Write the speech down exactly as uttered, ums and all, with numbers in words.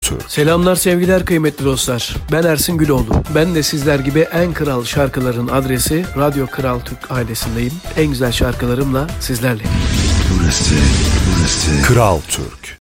Türk. Selamlar, sevgiler kıymetli dostlar. Ben Ersin Güloğlu. Ben de sizler gibi en kral şarkıların adresi Radyo Kral Türk ailesindeyim. En güzel şarkılarımla sizlerleyim. Burası, burası Kral Türk.